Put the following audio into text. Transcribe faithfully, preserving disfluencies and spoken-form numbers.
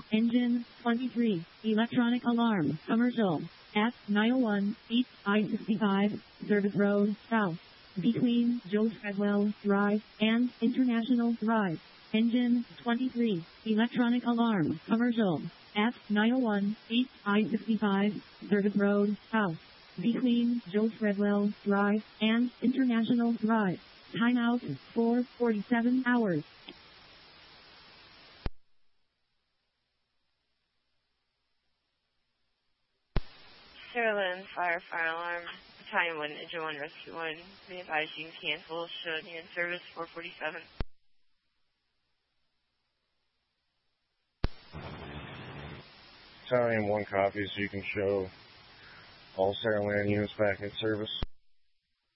Engine twenty-three, electronic alarm, commercial, at nine oh one East I sixty-five, Service Road, South, between Joe Treadwell Drive and International Drive. Engine twenty-three, electronic alarm, commercial, at nine oh one East I sixty-five, Service Road, South, between Joe Treadwell Drive and International Drive. Timeout for forty-seven hours. Saraland Fire Fire Alarm, Battalion one, Engine one, Rescue one. Be advised you can cancel should be in service four forty-seven. Battalion one copy, so you can show all Saraland units back in service.